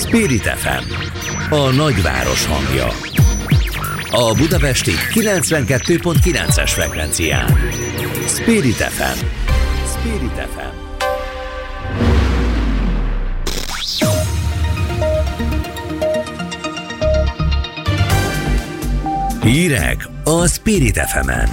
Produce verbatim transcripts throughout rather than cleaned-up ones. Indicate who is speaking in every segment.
Speaker 1: Spirit ef em, a nagyváros hangja. A budapesti kilencvenkettő pont kilences frekvencián. Spirit ef em. Spirit ef em. Hírek a Spirit ef emen.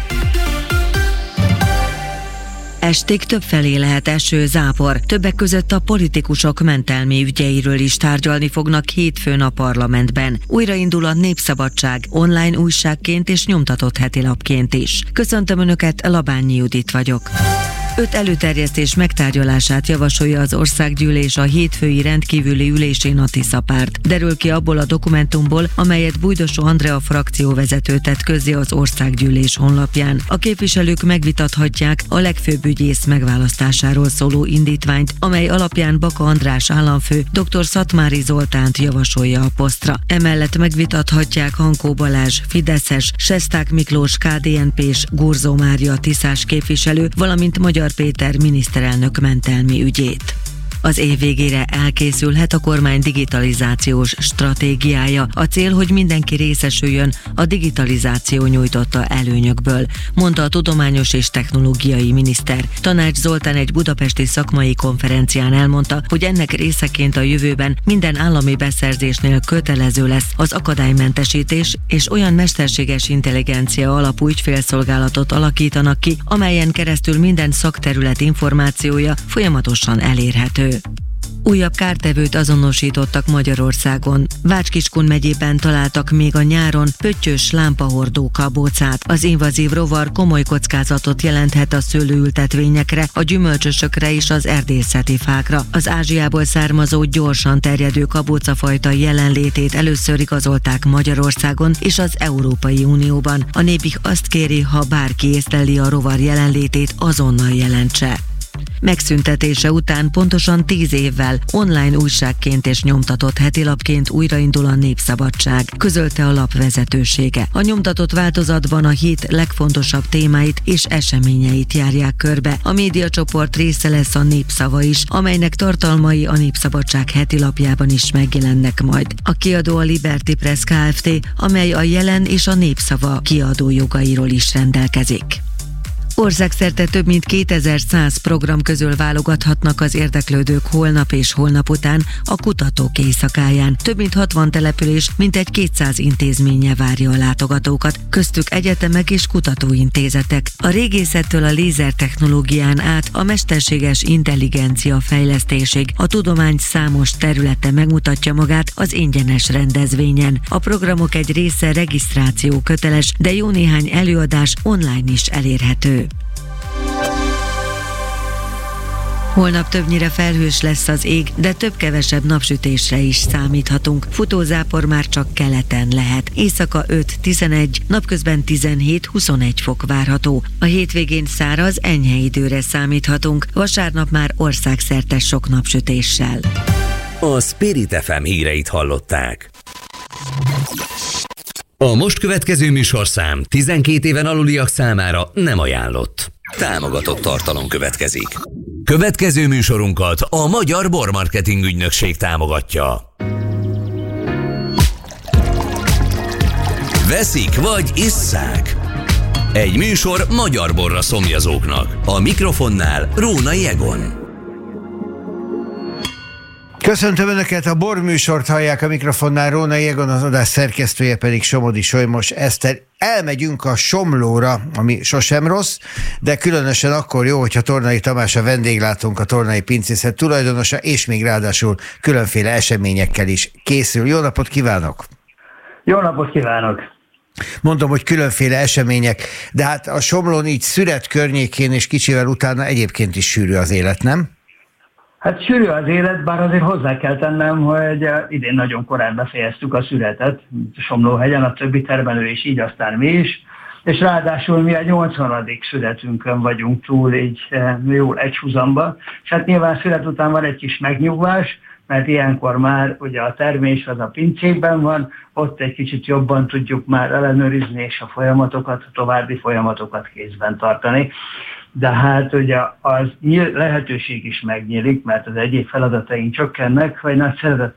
Speaker 2: Estig többfelé lehet eső, zápor. Többek között a politikusok mentelmi ügyeiről is tárgyalni fognak hétfőn a parlamentben. Újraindul a Népszabadság, online újságként és nyomtatott hetilapként is. Köszöntöm Önöket, Labányi Judit vagyok. Öt előterjesztés megtárgyalását javasolja az Országgyűlés a hétfői rendkívüli ülésén a Tiszapárt. Derül ki abból a dokumentumból, amelyet Bujdosó Andrea frakcióvezető tett közzé az Országgyűlés honlapján. A képviselők megvitathatják a legfőbb ügyész megválasztásáról szóló indítványt, amely alapján Baka András államfő dr. Szatmári Zoltánt javasolja a posztra. Emellett megvitathatják Hankó Balázs, fideszes, Sesták Miklós, ká dé en pés, Gurzó Mária tiszás képviselő, valamint Magyar Péter miniszterelnök mentelmi ügyét. Az év végére elkészülhet a kormány digitalizációs stratégiája. A cél, hogy mindenki részesüljön a digitalizáció nyújtotta előnyökből, mondta a tudományos és technológiai miniszter. Tanács Zoltán egy budapesti szakmai konferencián elmondta, hogy ennek részeként a jövőben minden állami beszerzésnél kötelező lesz az akadálymentesítés, és olyan mesterséges intelligencia alapú ügyfélszolgálatot alakítanak ki, amelyen keresztül minden szakterület információja folyamatosan elérhető. Újabb kártevőt azonosítottak Magyarországon. Vácskiskun megyében találtak még a nyáron pöttyös lámpahordó kabócát. Az invazív rovar komoly kockázatot jelenthet a szőlőültetvényekre, a gyümölcsösökre és az erdészeti fákra. Az Ázsiából származó gyorsan terjedő kabócafajta jelenlétét először igazolták Magyarországon és az Európai Unióban. A Népik azt kéri, ha bárki észleli a rovar jelenlétét, azonnal jelentse. Megszüntetése után pontosan tíz évvel online újságként és nyomtatott hetilapként újraindul a Népszabadság, közölte a lap vezetősége. A nyomtatott változatban a hét legfontosabb témáit és eseményeit járják körbe. A médiacsoport része lesz a Népszava is, amelynek tartalmai a Népszabadság hetilapjában is megjelennek majd. A kiadó a Liberty Press Kft., amely a Jelen és a Népszava kiadójogairól is rendelkezik. Országszerte több mint kétezer-száz program közül válogathatnak az érdeklődők holnap és holnap után a Kutatók Éjszakáján. Több mint hatvan település, mintegy kétszáz intézménye várja a látogatókat, köztük egyetemek és kutatóintézetek. A régészettől a lézertechnológián át a mesterséges intelligencia fejlesztésig a tudomány számos területe megmutatja magát az ingyenes rendezvényen. A programok egy része regisztráció köteles, de jó néhány előadás online is elérhető. Holnap többnyire felhős lesz az ég, de több-kevesebb napsütésre is számíthatunk. Futózápor már csak keleten lehet. Éjszaka öt-tizenegy, napközben tizenhét-huszonegy fok várható. A hétvégén száraz, enyhe időre számíthatunk. Vasárnap már országszerte sok napsütéssel.
Speaker 1: A Spirit ef em híreit hallották. A most következő műsorszám tizenkét éven aluliak számára nem ajánlott. Támogatott tartalom következik. Következő műsorunkat a Magyar Bormarketing Ügynökség támogatja. Veszik vagy isszák? Egy műsor magyar borra szomjazóknak. A mikrofonnál Rónai Egon.
Speaker 3: Köszöntöm Önöket, a borműsort hallják, a mikrofonnál Rónai Egon, az adás szerkesztője pedig Somodi Solymos Eszter. Elmegyünk a Somlóra, ami sosem rossz, de különösen akkor jó, hogyha Tornai Tamás a vendéglátónk, a Tornai Pincészet tulajdonosa, és még ráadásul különféle eseményekkel is készül. Jó napot kívánok!
Speaker 4: Jó napot kívánok!
Speaker 3: Mondom, hogy különféle események, de hát a Somlón így Szüret környékén és kicsivel utána egyébként is sűrű az élet, nem?
Speaker 4: Hát sűrű az élet, bár azért hozzá kell tennem, hogy idén nagyon korán befejeztük a szüretet, Somlóhegyen, a többi termelő is így, aztán mi is, és ráadásul mi a nyolcvanadik születünkön vagyunk túl, így jól egyhuzamba, és hát nyilván szület után van egy kis megnyugvás, mert ilyenkor már ugye a termés az a pincékben van, ott egy kicsit jobban tudjuk már ellenőrizni, és a folyamatokat, a további folyamatokat kézben tartani. De hát ugye az lehetőség is megnyílik, mert az egyéb feladataink csökkennek, vagy nagy